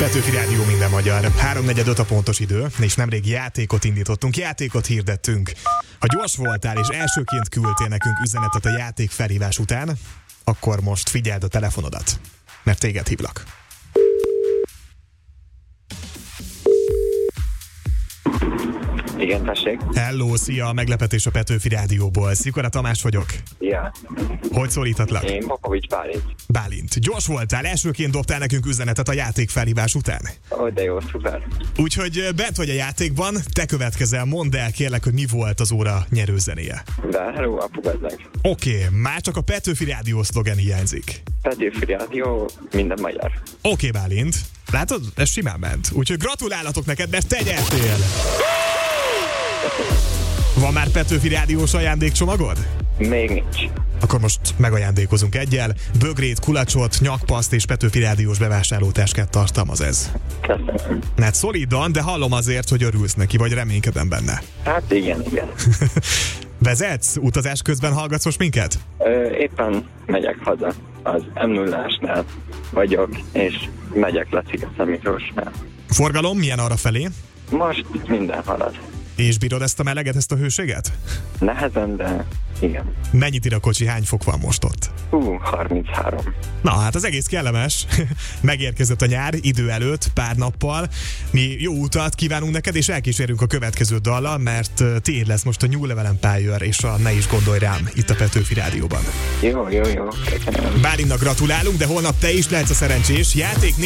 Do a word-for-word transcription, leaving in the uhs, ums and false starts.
Petőfi Rádió, minden magyar. háromnegyed öt a pontos idő, és nemrég játékot indítottunk, játékot hirdettünk. Ha gyors voltál és elsőként küldtél nekünk üzenetet a játék felhívás után, akkor most figyeld a telefonodat, mert téged hívlak. Igen, tessék. Hello, szia, meglepetés a Petőfi Rádióból. Szikora Tamás vagyok. Ja. Hogy szólíthatlak? Én Popovics Bálint. Bálint. Gyors voltál, elsőként dobtál nekünk üzenetet a játék felhívás után. Ó, de jó, szuper. Úgyhogy bent vagy a játékban, te következel, mondd el kérlek, hogy mi volt az óra nyerőzenéje. De hello, apugazdánk. Oké, okay, már csak a Petőfi Rádió szlogen hiányzik. Petőfi Rádió, minden magyar. Oké, okay, Bálint. Látod? Ez simán ment. Úgyhogy gratulálhatok neked, mert te nyertél! Van már Petőfi Rádiós ajándékcsomagod? Még nincs. Akkor most megajándékozunk egyel. Bögrét, kulacsot, nyakpaszt és Petőfi Rádiós bevásárlótáskát tartalmaz ez. Köszönöm. Hát szolidan, de hallom azért, hogy örülsz neki, vagy reménykedem benne. Hát igen, igen. Vezetsz? Utazás közben hallgatsz most minket? Ö, éppen megyek haza. Az em nullásnál vagyok, és megyek le Sziget-Miklósnál. Forgalom milyen arra felé? Most minden halad. És bírod ezt a meleget, ezt a hőséget? Nehezen, de igen. Mennyit ír a kocsi, hány fok van most ott? Hú, harminchárom. Na, hát az egész kellemes. Megérkezett a nyár idő előtt, pár nappal. Mi jó utat kívánunk neked, és elkísérünk a következő dallal, mert tiéd lesz most a New Level Empire és a Ne is gondolj rám itt a Petőfi Rádióban. Jó, jó, jó. Köszönöm. Bálintnak gratulálunk, de holnap te is lehetsz a szerencsés. Játék